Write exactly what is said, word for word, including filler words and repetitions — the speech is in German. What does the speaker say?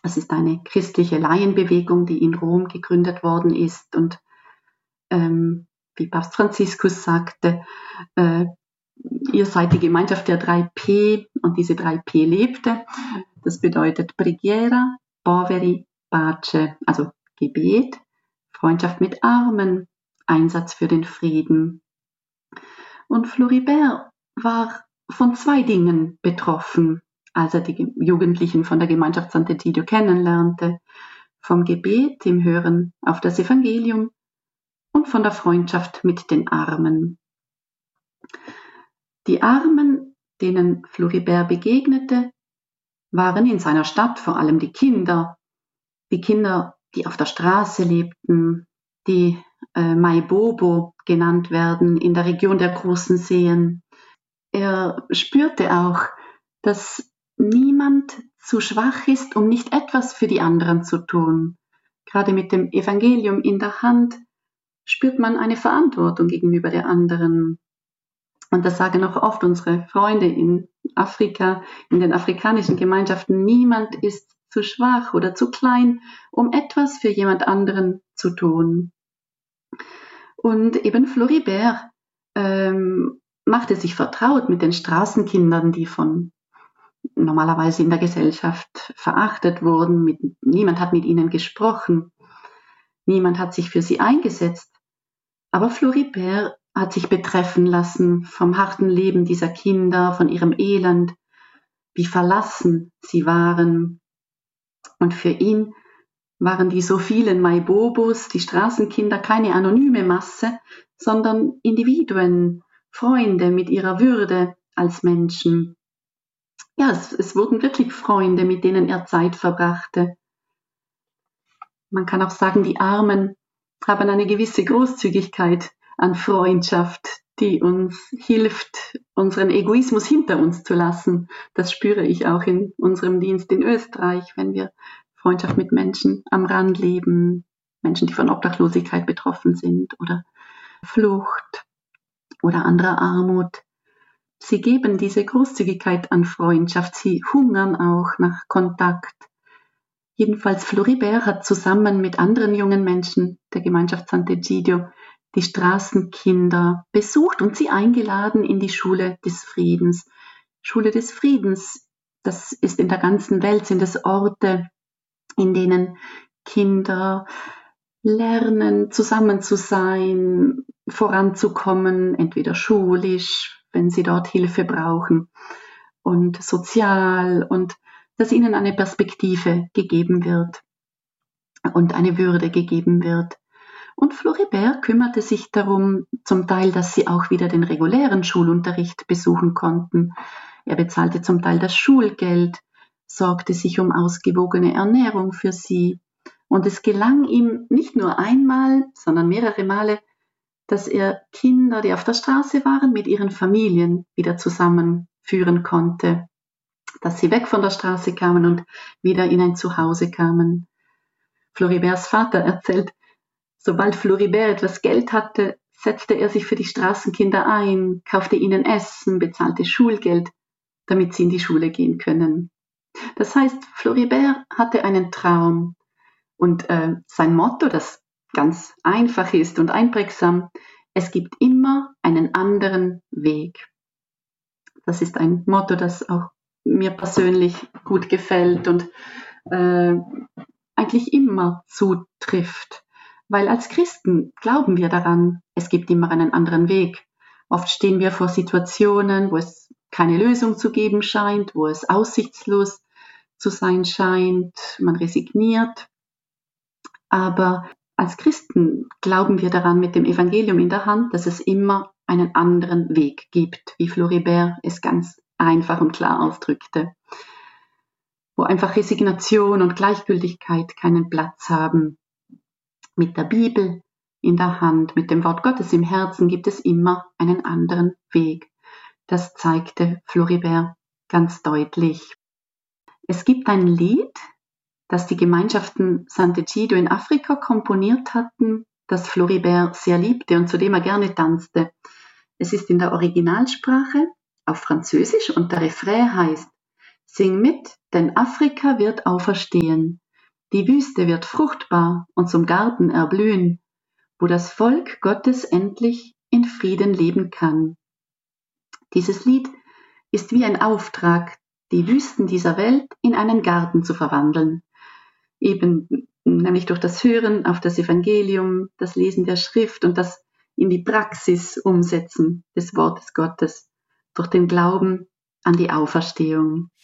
Das ist eine christliche Laienbewegung, die in Rom gegründet worden ist. Und ähm, wie Papst Franziskus sagte, äh, ihr seid die Gemeinschaft der drei P und diese drei P lebte. Das bedeutet Preghiera, Poveri, Pace, also Gebet, Freundschaft mit Armen, Einsatz für den Frieden. Und Floribert war von zwei Dingen betroffen, als er die Jugendlichen von der Gemeinschaft Sant'Egidio kennenlernte, vom Gebet im Hören auf das Evangelium und von der Freundschaft mit den Armen. Die Armen, denen Floribert begegnete, waren in seiner Stadt vor allem die Kinder, die Kinder, die auf der Straße lebten, die äh, Maibobo genannt werden, in der Region der großen Seen. Er spürte auch, dass niemand zu schwach ist, um nicht etwas für die anderen zu tun. Gerade mit dem Evangelium in der Hand spürt man eine Verantwortung gegenüber der anderen. Und das sagen auch oft unsere Freunde in Afrika, in den afrikanischen Gemeinschaften, niemand ist zu schwach oder zu klein, um etwas für jemand anderen zu tun. Und eben Floribert ähm, machte sich vertraut mit den Straßenkindern, die von normalerweise in der Gesellschaft verachtet wurden. Mit, niemand hat mit ihnen gesprochen. Niemand hat sich für sie eingesetzt. Aber Floribert hat sich betreffen lassen vom harten Leben dieser Kinder, von ihrem Elend, wie verlassen sie waren. Und für ihn waren die so vielen Maibobos, die Straßenkinder, keine anonyme Masse, sondern Individuen, Freunde mit ihrer Würde als Menschen. Ja, es, es wurden wirklich Freunde, mit denen er Zeit verbrachte. Man kann auch sagen, die Armen haben eine gewisse Großzügigkeit an Freundschaft, die uns hilft, unseren Egoismus hinter uns zu lassen. Das spüre ich auch in unserem Dienst in Österreich, wenn wir Freundschaft mit Menschen am Rand leben, Menschen, die von Obdachlosigkeit betroffen sind oder Flucht oder anderer Armut. Sie geben diese Großzügigkeit an Freundschaft, sie hungern auch nach Kontakt. Jedenfalls Floribert hat zusammen mit anderen jungen Menschen der Gemeinschaft Sant'Egidio die Straßenkinder besucht und sie eingeladen in die Schule des Friedens. Schule des Friedens, das ist in der ganzen Welt, sind es Orte, in denen Kinder lernen, zusammen zu sein, voranzukommen, entweder schulisch, wenn sie dort Hilfe brauchen, und sozial, und dass ihnen eine Perspektive gegeben wird und eine Würde gegeben wird. Und Floribert kümmerte sich darum, zum Teil, dass sie auch wieder den regulären Schulunterricht besuchen konnten. Er bezahlte zum Teil das Schulgeld, sorgte sich um ausgewogene Ernährung für sie. Und es gelang ihm nicht nur einmal, sondern mehrere Male, dass er Kinder, die auf der Straße waren, mit ihren Familien wieder zusammenführen konnte. Dass sie weg von der Straße kamen und wieder in ein Zuhause kamen. Floriberts Vater erzählt, sobald Floribert etwas Geld hatte, setzte er sich für die Straßenkinder ein, kaufte ihnen Essen, bezahlte Schulgeld, damit sie in die Schule gehen können. Das heißt, Floribert hatte einen Traum und äh, sein Motto, das ganz einfach ist und einprägsam, es gibt immer einen anderen Weg. Das ist ein Motto, das auch mir persönlich gut gefällt und äh, eigentlich immer zutrifft. Weil als Christen glauben wir daran, es gibt immer einen anderen Weg. Oft stehen wir vor Situationen, wo es keine Lösung zu geben scheint, wo es aussichtslos zu sein scheint, man resigniert. Aber als Christen glauben wir daran mit dem Evangelium in der Hand, dass es immer einen anderen Weg gibt, wie Floribert es ganz einfach und klar ausdrückte, wo einfach Resignation und Gleichgültigkeit keinen Platz haben. Mit der Bibel in der Hand, mit dem Wort Gottes im Herzen gibt es immer einen anderen Weg. Das zeigte Floribert ganz deutlich. Es gibt ein Lied, das die Gemeinschaften Sant'Egidio in Afrika komponiert hatten, das Floribert sehr liebte und zu dem er gerne tanzte. Es ist in der Originalsprache auf Französisch und der Refrain heißt Sing mit, denn Afrika wird auferstehen. Die Wüste wird fruchtbar und zum Garten erblühen, wo das Volk Gottes endlich in Frieden leben kann. Dieses Lied ist wie ein Auftrag, die Wüsten dieser Welt in einen Garten zu verwandeln. Eben nämlich durch das Hören auf das Evangelium, das Lesen der Schrift und das in die Praxis umsetzen des Wortes Gottes, durch den Glauben an die Auferstehung.